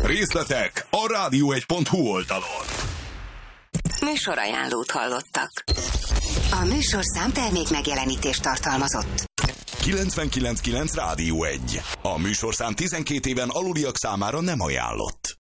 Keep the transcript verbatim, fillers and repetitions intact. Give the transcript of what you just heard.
Részletek a rádió egy pont hu oldalon. Műsorajánlót hallottak. A műsorszám termék megjelenítést tartalmazott. kilencvenkilenc kilenc Rádió egy. A műsorszám tizenkét éven aluliak számára nem ajánlott.